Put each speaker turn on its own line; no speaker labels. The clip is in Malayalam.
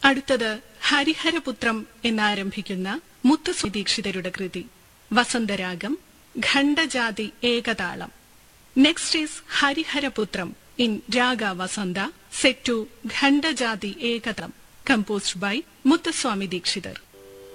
അടുത്തത് ഹരിഹരപുത്രം എന്നാരംഭിക്കുന്ന മുത്തുസ്വാമി ദീക്ഷിതരുടെ കൃതി വസന്തരാഗം ഖണ്ഡജാതി ഏകതാളം. Next is ഹരിഹരപുത്രം in raga Vasantha set to ഖണ്ഡജാതി ഏകതാളം composed by Muthuswamy Dikshitar.